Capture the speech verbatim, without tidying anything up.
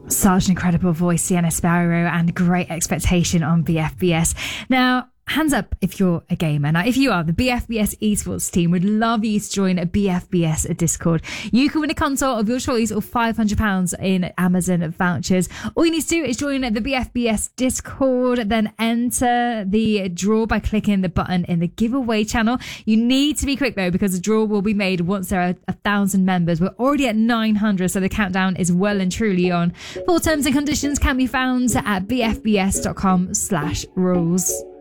Such an incredible voice, Sienna Sparrow, and great expectation on B F B S. Now, hands up if you're a gamer. Now, if you are, the B F B S esports team would love you to join a B F B S Discord. You can win a console of your choice or five hundred pounds in Amazon vouchers. All you need to do is join the B F B S Discord, then enter the draw by clicking the button in the giveaway channel. You need to be quick though, because the draw will be made once there are a thousand members. We're already at nine hundred, so the countdown is well and truly on. Full terms and conditions can be found at bfbs.com slash rules.